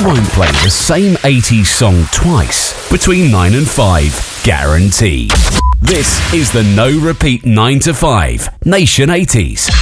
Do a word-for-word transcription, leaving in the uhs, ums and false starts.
we won't play the same eighties song twice between nine and five, guaranteed. This is the No Repeat nine to five Nation eighties.